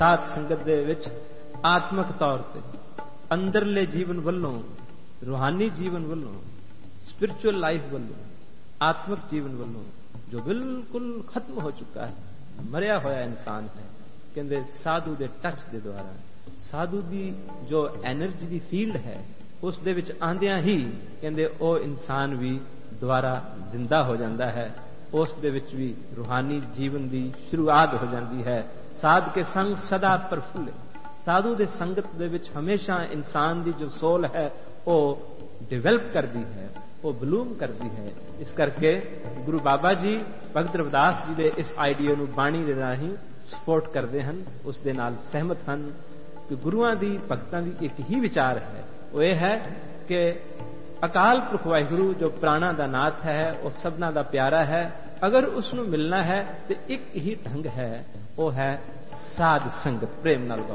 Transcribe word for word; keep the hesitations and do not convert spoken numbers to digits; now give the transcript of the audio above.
ਸਾਧ ਸੰਗਤ ਦੇ ਵਿੱਚ ਆਤਮਿਕ ਤੌਰ ਤੇ ਅੰਦਰਲੇ ਜੀਵਨ ਵੱਲੋਂ, ਰੂਹਾਨੀ ਜੀਵਨ ਵੱਲੋਂ, ਸਪਿਰਚੁਅਲ ਲਾਈਫ ਵੱਲੋਂ, ਆਤਮਿਕ ਜੀਵਨ ਵੱਲੋਂ ਜੋ ਬਿਲਕੁਲ ਖਤਮ ਹੋ ਚੁੱਕਾ ਹੈ, ਮਰਿਆ ਹੋਇਆ ਇਨਸਾਨ ਹੈ, ਕਹਿੰਦੇ ਸਾਧੂ ਦੇ ਟੱਚ ਦੇ ਦੁਆਰਾ, ਸਾਧੂ ਦੀ ਜੋ ਐਨਰਜੀ ਦੀ ਫੀਲਡ ਹੈ ਉਸ ਦੇ ਵਿੱਚ ਆਂਦਿਆਂ ਹੀ ਕਹਿੰਦੇ ਉਹ ਇਨਸਾਨ ਵੀ ਦੁਬਾਰਾ ਜ਼ਿੰਦਾ ਹੋ ਜਾਂਦਾ ਹੈ, ਉਸ ਦੇ ਵਿੱਚ ਵੀ ਰੂਹਾਨੀ ਜੀਵਨ ਦੀ ਸ਼ੁਰੂਆਤ ਹੋ ਜਾਂਦੀ ਹੈ। ਸਾਧ ਕੇ ਸੰਗ ਸਦਾ ਪ੍ਰਫੁੱਲੇ, ਸਾਧੂ ਦੇ ਸੰਗਤ ਦੇ ਵਿੱਚ ਹਮੇਸ਼ਾ ਇਨਸਾਨ ਦੀ ਜੋ ਸੋਲ ਹੈ ਉਹ ਡਿਵੈਲਪ ਕਰਦੀ ਹੈ, ਉਹ ਬਲੂਮ ਕਰਦੀ ਹੈ। ਇਸ ਕਰਕੇ ਗੁਰੂ ਬਾਬਾ ਜੀ ਭਗਤ ਰਵਿਦਾਸ ਜੀ ਦੇ ਇਸ ਆਈਡੀਆ ਨੂੰ ਬਾਣੀ ਦੇ ਰਾਹੀਂ ਸਪੋਰਟ ਕਰਦੇ ਹਨ, ਉਸ ਦੇ ਨਾਲ ਸਹਿਮਤ ਹਨ ਕਿ ਗੁਰੂਆਂ ਦੀ ਭਗਤਾਂ ਦੀ ਇੱਕ ਹੀ ਵਿਚਾਰ ਹੈ, ਉਹ ਇਹ ਹੈ ਕਿ ਅਕਾਲ ਪੁਰਖ ਵਾਹਿਗੁਰੂ ਜੋ ਪ੍ਰਾਣਾ ਦਾ ਨਾਥ ਹੈ, ਉਹ ਸਭਨਾਂ ਦਾ ਪਿਆਰਾ ਹੈ। ਅਗਰ ਉਸ ਨੂੰ ਮਿਲਣਾ ਹੈ ਤੇ ਇੱਕ ਹੀ ਢੰਗ ਹੈ, ਉਹ ਹੈ ਸਾਧ ਸੰਗਤ, ਪ੍ਰੇਮ ਨਾਲ।